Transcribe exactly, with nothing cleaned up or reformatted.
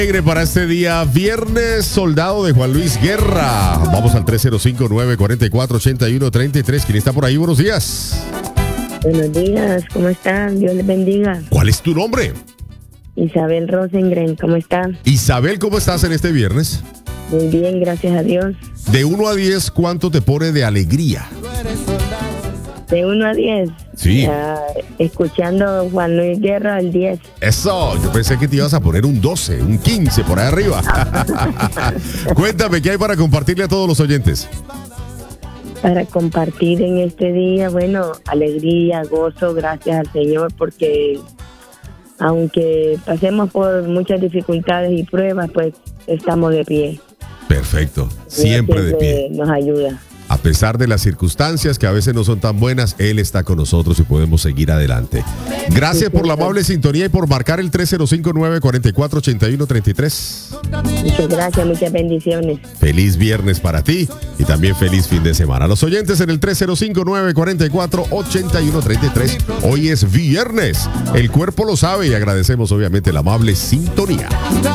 Alegre para este día, viernes, soldado de Juan Luis Guerra. Vamos al tres cero cinco, nueve cuatro cuatro, ocho uno tres tres. ¿Quién está por ahí? Buenos días. Buenos días, ¿cómo están? Dios les bendiga. ¿Cuál es tu nombre? Isabel Rosengren, ¿cómo están? Isabel, ¿cómo estás en este viernes? Muy bien, gracias a Dios. De uno a diez, ¿cuánto te pone de alegría? De uno a diez. Sí. Uh, escuchando Juan Luis Guerra, el diez. Eso, yo pensé que te ibas a poner un doce, un quince por ahí arriba. Cuéntame, ¿qué hay para compartirle a todos los oyentes? Para compartir en este día, bueno, alegría, gozo, gracias al Señor, porque aunque pasemos por muchas dificultades y pruebas, pues estamos de pie. Perfecto, siempre de pie. Nos ayuda. A pesar de las circunstancias que a veces no son tan buenas, Él está con nosotros y podemos seguir adelante. Gracias por la amable sintonía y por marcar el tres cero cinco, nueve cuatro cuatro, ocho uno tres tres. Muchas gracias, muchas bendiciones. Feliz viernes para ti y también feliz fin de semana. Los oyentes en el tres cero cinco, nueve cuatro cuatro, ocho uno tres tres. Hoy es viernes. El cuerpo lo sabe y agradecemos obviamente la amable sintonía.